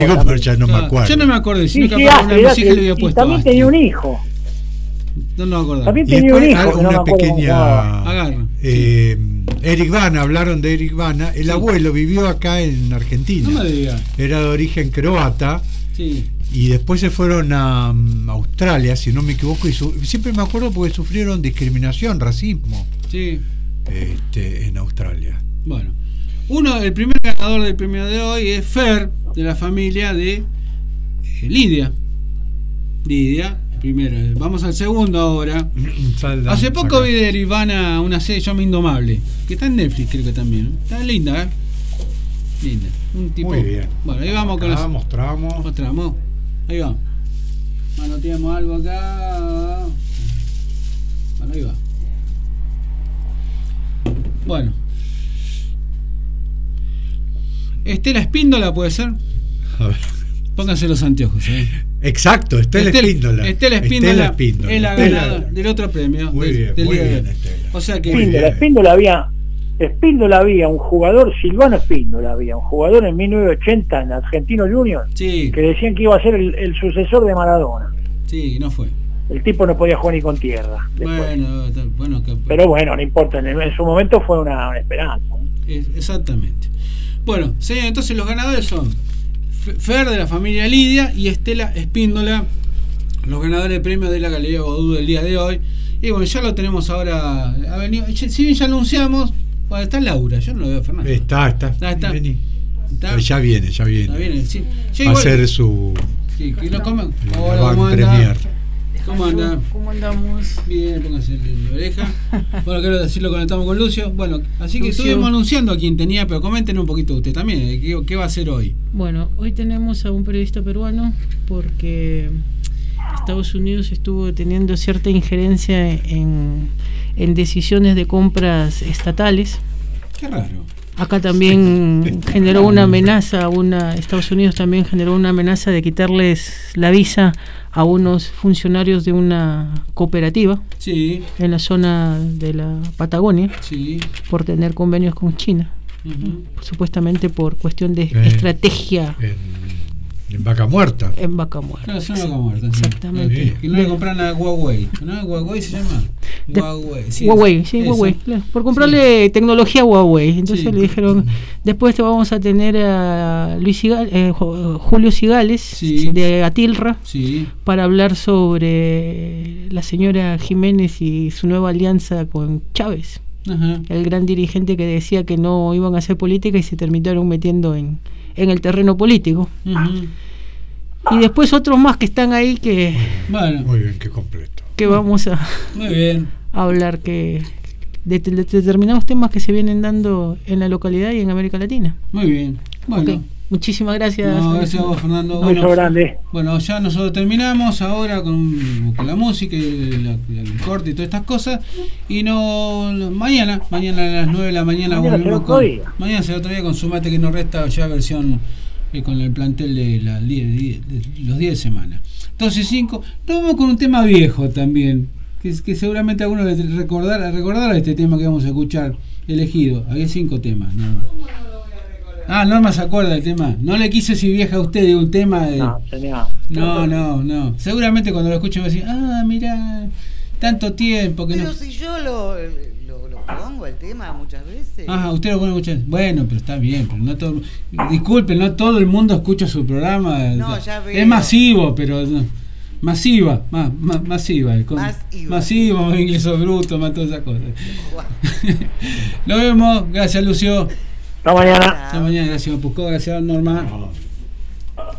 Digo, pero ya no me acuerdo. Yo no me acuerdo, Sí, sino que aparte una música le había y puesto también tenía un hijo. No me acuerdo. También Y tenía un después hijo. Que no me una acuerdo cómo se llamaba. Agarra. Eric Bana, hablaron de Eric Bana. El abuelo vivió acá en Argentina. No me digas. Era de origen croata. Sí. Y después se fueron a Australia, si no me equivoco, y siempre me acuerdo porque sufrieron discriminación, racismo, Sí. en Australia. Bueno. El primer ganador del premio de hoy es Fer, de la familia de Lidia. Lidia, primero. Vamos al segundo ahora. Hace poco vi de Ivana una serie llamada Indomable, que está en Netflix, creo que también. Está linda, ¿eh? Linda. Un tipo. Muy bien. Bueno, ahí vamos con los. Mostramos. Ahí va. Manoteamos algo acá. Bueno, ahí va. Bueno. Estela Espíndola, ¿puede ser? A ver. Pónganse los anteojos, Exacto, Estela Espíndola. Estela Espíndola es la ganadora del otro premio. Muy bien, del muy día de bien, hoy. Estela. O sea que. Espíndola había un jugador, Silvano Espíndola había un jugador en 1980 en Argentino Junior, Sí, que decían que iba a ser el sucesor de Maradona. sí, no fue. El tipo no podía jugar ni con tierra. después. Bueno, Pero bueno, no importa, en su momento fue una esperanza. exactamente. Bueno, sí, entonces los ganadores son Fer de la familia Lidia y Estela Espíndola, los ganadores del premio de la Galería Godú del día de hoy. Y bueno, ya lo tenemos ahora. Ha venido, si bien ya anunciamos, bueno, está Laura, yo no lo veo a Fernando. Está. Vení. ¿Está? Ya viene. Está bien, sí. Va a ser su Sí, que lo comen. Hola, ¿cómo anda? premier. ¿Cómo anda? ¿Cómo andamos? Bien, póngase la oreja. Bueno, quiero decir, lo conectamos con Lucio. Bueno, así que Lucio. estuvimos anunciando a quien tenía, pero comenten un poquito usted también. ¿Qué va a hacer hoy? Bueno, hoy tenemos a un periodista peruano porque Estados Unidos estuvo teniendo cierta injerencia en decisiones de compras estatales. Qué raro. Acá también generó una amenaza, Estados Unidos también generó una amenaza de quitarles la visa a unos funcionarios de una cooperativa Sí, en la zona de la Patagonia sí. por tener convenios con China, supuestamente por cuestión de estrategia En Vaca Muerta. en Vaca Muerta. Claro, son Vaca Muerta, sí. Exactamente. Que no le compran a Huawei, ¿no? ¿Huawei se llama? Huawei, sí. Huawei, Eso. claro, por comprarle tecnología a Huawei. Entonces Sí. le dijeron, después te vamos a tener a Julio Cigales, Sí. de Atilra, Sí. para hablar sobre la señora Jiménez y su nueva alianza con Chávez, Ajá. el gran dirigente que decía que no iban a hacer política y se terminaron metiendo en el terreno político. Ujú. Y después otros más que están ahí que Bueno, Muy bien, qué completo. vamos a muy bien. hablar que de determinados temas que se vienen dando en la localidad y en América Latina. Muy bien. Bueno. Ok, muchísimas gracias. No, gracias a vos, Fernando. Un beso grande. Bueno, ya nosotros terminamos ahora con la música y el corte y todas estas cosas. Y mañana a las 9 de la mañana Mañana volvemos será otro día. Mañana será otro día con Sumate que nos resta, ya versión con el plantel de los 10 de semana. Entonces 5. Nos vamos con un tema viejo también, que seguramente algunos les recordará este tema que vamos a escuchar elegido. Había 5 temas, Norma. Norma se acuerda del tema. No le quise decir vieja a usted de un tema de... No, señor. No. Seguramente cuando lo escuchen va a decir, mirá, tanto tiempo que Pero no... si yo lo pongo el tema muchas veces. Usted lo pone muchas veces. Bueno, pero está bien, pero no todo... Disculpen, no todo el mundo escucha su programa. No, ya veo. Es masivo, pero... Masiva. Masivo, inglés bruto, más todas esas cosas. Nos vemos. Gracias, Lucio. Hasta mañana. Hasta mañana. Gracias, Pusco. Gracias, Norma.